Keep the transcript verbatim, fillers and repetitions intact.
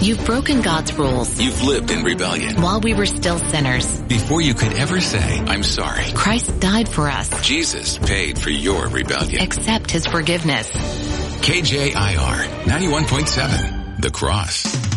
You've broken God's rules. You've lived in rebellion. While we were still sinners. Before you could ever say, I'm sorry. Christ died for us. Jesus paid for your rebellion. Accept his forgiveness. K J I R ninety-one point seven, The Cross.